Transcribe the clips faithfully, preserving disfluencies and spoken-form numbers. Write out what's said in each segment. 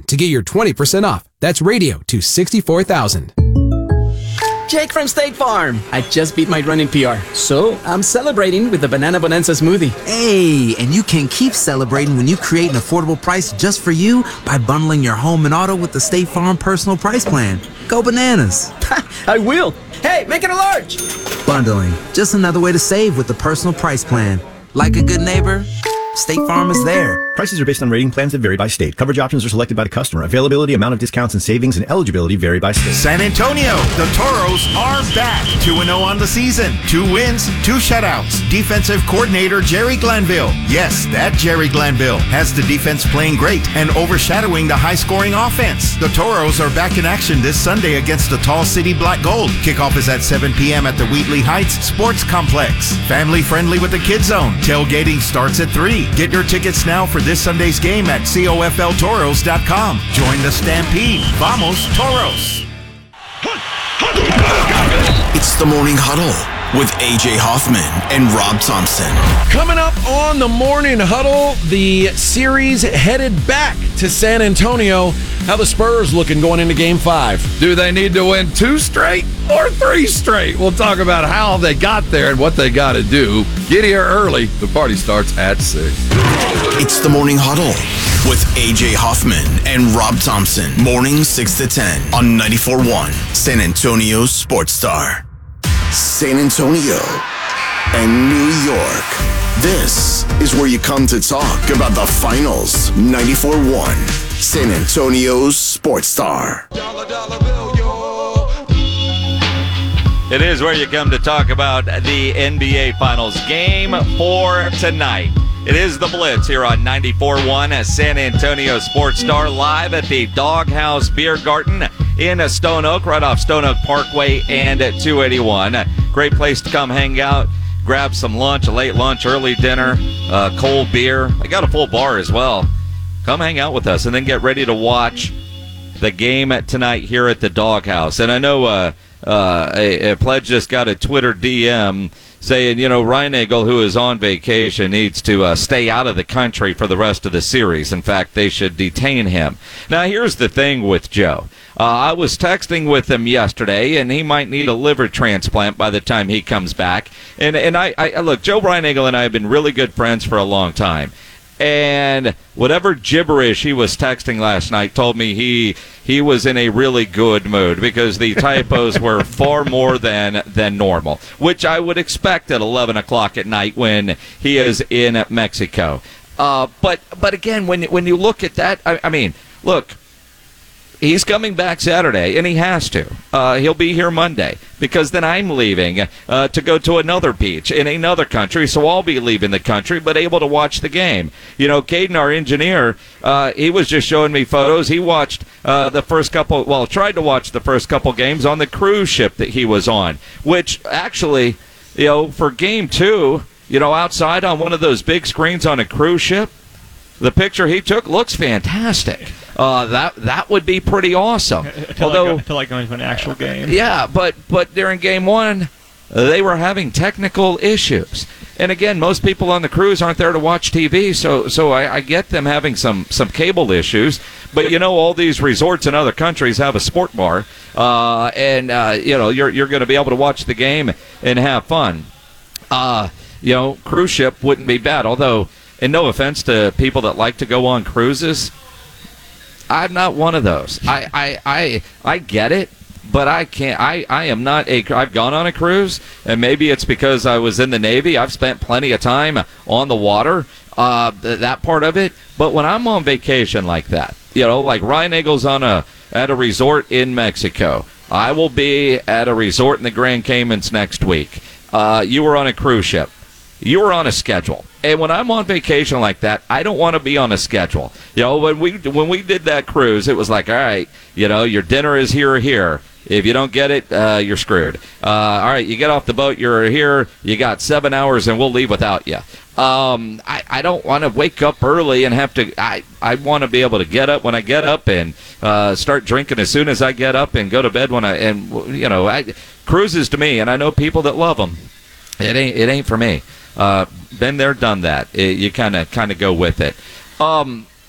to get your twenty percent off. That's radio to sixty-four thousand. Jake from State Farm. I just beat my running P R, so I'm celebrating with the Banana Bonanza smoothie. Hey, and you can keep celebrating when you create an affordable price just for you by bundling your home and auto with the State Farm Personal Price Plan. Go bananas. I will. Hey, make it a large. Bundling, just another way to save with the Personal Price Plan. Like a good neighbor, State Farm is there. Prices are based on rating plans that vary by state. Coverage options are selected by the customer. Availability, amount of discounts and savings, and eligibility vary by state. San Antonio, the Toros are back. two and oh on the season. Two wins, two shutouts. Defensive coordinator Jerry Glanville. Yes, that Jerry Glanville has the defense playing great and overshadowing the high-scoring offense. The Toros are back in action this Sunday against the Tall City Black Gold. Kickoff is at seven p.m. at the Wheatley Heights Sports Complex. Family-friendly with the Kid Zone. Tailgating starts at three. Get your tickets now for this Sunday's game at cofl toros dot com. Join the Stampede. Vamos, Toros. It's the Morning Huddle with A J Hoffman and Rob Thompson. Coming up on the Morning Huddle, the series headed back to San Antonio. How the Spurs looking going into Game five? Do they need to win two straight or three straight? We'll talk about how they got there and what they got to do. Get here early. The party starts at six. It's the Morning Huddle with A J Hoffman and Rob Thompson. Morning six to ten on ninety-four point one San Antonio Sports Star. San Antonio and New York. This is where you come to talk about the finals. ninety-four point one San Antonio's Sports Star. It is where you come to talk about the N B A Finals. Game four tonight. It is the Blitz here on ninety-four point one San Antonio Sports Star, live at the Doghouse Beer Garden in Stone Oak, right off Stone Oak Parkway and two eighty-one. Great place to come hang out, grab some lunch, a late lunch, early dinner, uh, cold beer. I got a full bar as well. Come hang out with us and then get ready to watch the game tonight here at the Doghouse. And I know uh, uh, a, a pledge just got a Twitter D M saying, you know, Reinagel, who is on vacation, needs to uh, stay out of the country for the rest of the series. In fact, they should detain him. Now, here's the thing with Joe. Uh, I was texting with him yesterday, and he might need a liver transplant by the time he comes back. And and I, I look, Joe Reinagel and I have been really good friends for a long time. And whatever gibberish he was texting last night told me he he was in a really good mood because the typos were far more than than normal, which I would expect at eleven o'clock at night when he is in Mexico. Uh, but but again, when when you look at that, I, I mean, look. He's coming back Saturday, and he has to. Uh, he'll be here Monday, because then I'm leaving uh, to go to another beach in another country, so I'll be leaving the country, but able to watch the game. You know, Caden, our engineer, uh, he was just showing me photos. He watched uh, the first couple, well, tried to watch the first couple games on the cruise ship that he was on, which actually, you know, for game two, you know, outside on one of those big screens on a cruise ship, the picture he took looks fantastic. Uh, that that would be pretty awesome. I feel, Although, like, I feel like going to an actual game. Yeah, but but during game one, they were having technical issues. And again, most people on the cruise aren't there to watch T V, so so I, I get them having some, some cable issues. But you know, all these resorts in other countries have a sport bar, uh, and uh, you know you're you're going to be able to watch the game and have fun. Uh, you know, cruise ship wouldn't be bad. Although, and no offense to people that like to go on cruises, I'm not one of those. I, I, I, I get it, but I can't. I, I am not a. I've gone on a cruise, and maybe it's because I was in the Navy. I've spent plenty of time on the water, uh, th- that part of it. But when I'm on vacation like that, you know, like Reinagel's on a at a resort in Mexico. I will be at a resort in the Grand Caymans next week. Uh, you were on a cruise ship. You were on a schedule. And when I'm on vacation like that, I don't want to be on a schedule. You know, when we when we did that cruise, it was like, all right, you know, your dinner is here or here. If you don't get it, uh, you're screwed. Uh, all right, you get off the boat, you're here, you got seven hours, and we'll leave without you. Um, I, I don't want to wake up early and have to, I, I want to be able to get up when I get up and uh, start drinking as soon as I get up and go to bed when I, and, you know, I, cruises to me, and I know people that love them. It ain't, it ain't for me. Uh, been there, done that. It, you kind of kind of go with it. Um,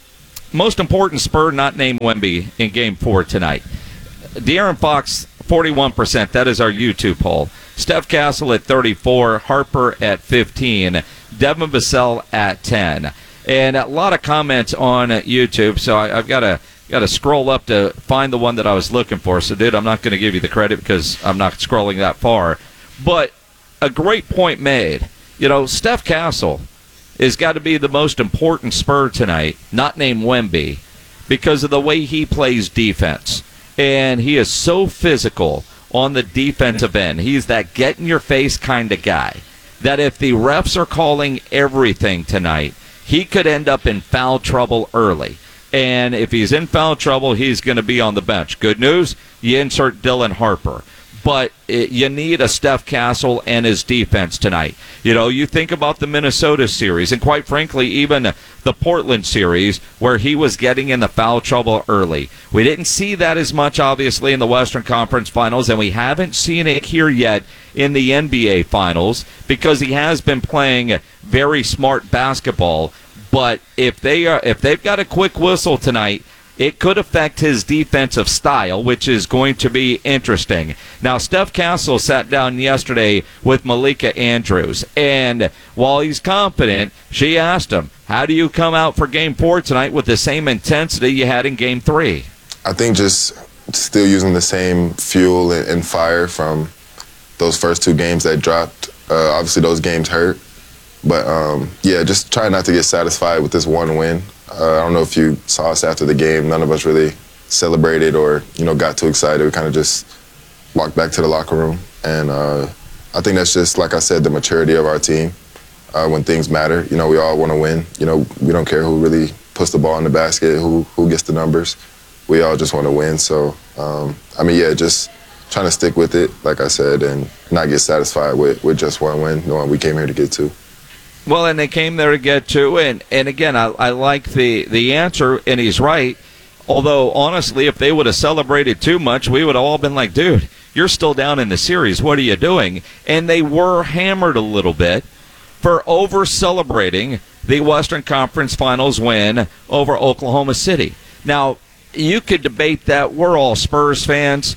most important Spur not named Wemby in game four tonight. De'Aaron Fox, forty-one percent. That is our YouTube poll. Steph Castle at thirty-four, Harper at fifteen, Devin Vassell at ten. And a lot of comments on YouTube, so I, I've got to got to scroll up to find the one that I was looking for. So, dude, I'm not going to give you the credit because I'm not scrolling that far. But a great point made. You know, Steph Castle has got to be the most important Spur tonight, not named Wemby, because of the way he plays defense. And he is so physical on the defensive end. He's that get-in-your-face kind of guy that if the refs are calling everything tonight, he could end up in foul trouble early. And if he's in foul trouble, he's going to be on the bench. Good news, you insert Dylan Harper. But it, you need a Steph Castle and his defense tonight. You know, you think about the Minnesota series, and quite frankly, even the Portland series, where he was getting in the foul trouble early. We didn't see that as much, obviously, in the Western Conference Finals, and we haven't seen it here yet in the N B A Finals, because he has been playing very smart basketball. But if they are, if they've got a quick whistle tonight, it could affect his defensive style, which is going to be interesting. Now, Steph Castle sat down yesterday with Malika Andrews, and while he's confident, she asked him, how do you come out for game four tonight with the same intensity you had in game three? I think just still using the same fuel and fire from those first two games that dropped. Uh, obviously, those games hurt. But, um, yeah, just try not to get satisfied with this one win. Uh, I don't know if you saw us after the game. None of us really celebrated or, you know, got too excited. We kind of just walked back to the locker room. And uh, I think that's just, like I said, the maturity of our team. Uh, when things matter, you know, we all want to win. You know, we don't care who really puts the ball in the basket, who who gets the numbers. We all just want to win. So, um, I mean, yeah, just trying to stick with it, like I said, and not get satisfied with, with just one win, knowing we came here to get two. Well, and they came there to get two, and, and again, I, I like the, the answer, and he's right. Although, honestly, if they would have celebrated too much, we would have all been like, dude, you're still down in the series. What are you doing? And they were hammered a little bit for over-celebrating the Western Conference Finals win over Oklahoma City. Now, you could debate that. We're all Spurs fans.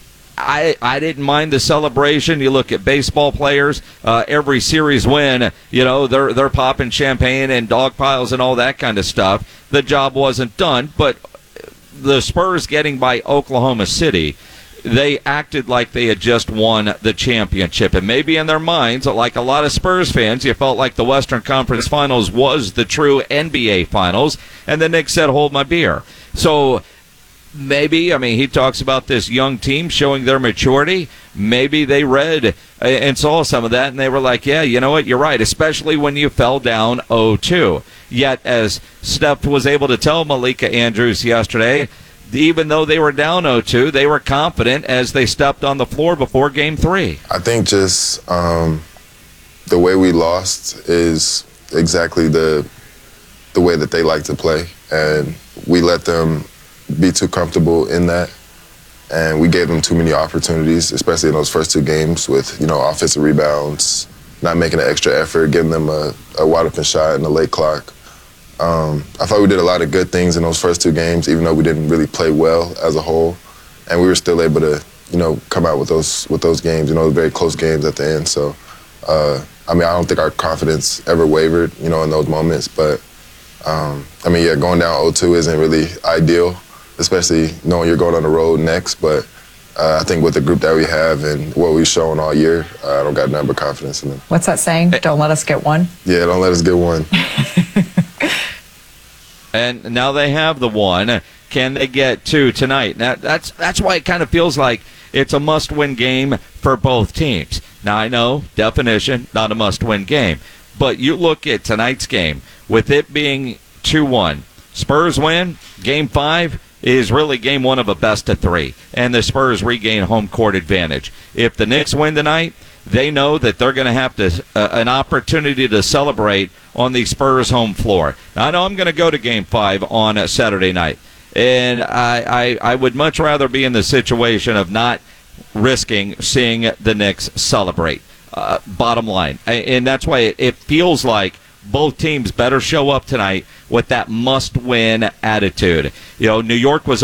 I, I didn't mind the celebration. You look at baseball players, uh, every series win, you know, they're they're popping champagne and dog piles and all that kind of stuff. The job wasn't done, but the Spurs getting by Oklahoma City, they acted like they had just won the championship. And maybe in their minds, like a lot of Spurs fans, you felt like the Western Conference Finals was the true N B A Finals. And then Nick said, hold my beer. So maybe, I mean, he talks about this young team showing their maturity. Maybe they read and saw some of that, and they were like, yeah, you know what, you're right, especially when you fell down oh two. Yet, as Steph was able to tell Malika Andrews yesterday, even though they were down oh two, they were confident as they stepped on the floor before game three. I think just um, the way we lost is exactly the the way that they like to play, and we let them be too comfortable in that, and we gave them too many opportunities, especially in those first two games with, you know, offensive rebounds, not making an extra effort, giving them a, a wide open shot in the late clock. Um, I thought we did a lot of good things in those first two games, even though we didn't really play well as a whole, and we were still able to, you know, come out with those with those games, you know, very close games at the end. So, uh, I mean, I don't think our confidence ever wavered, you know, in those moments, but um, I mean, yeah, going down oh two isn't really ideal, especially knowing you're going on the road next. But uh, I think with the group that we have and what we've shown all year, uh, I don't got nothing but confidence in them. What's that saying? Don't let us get one? Yeah, don't let us get one. And now they have the one. Can they get two tonight? Now, that's, that's why it kind of feels like it's a must-win game for both teams. Now, I know, definition, not a must-win game. But you look at tonight's game, with it being two one, Spurs win, game five is really game one of a best of three, and the Spurs regain home court advantage. If the Knicks win tonight, they know that they're going to have to uh, an opportunity to celebrate on the Spurs home floor. Now, I know I'm going to go to game five on a Saturday night, and I, I, I would much rather be in the situation of not risking seeing the Knicks celebrate. Uh, bottom line, and that's why it, it feels like both teams better show up tonight with that must-win attitude. You know, New York was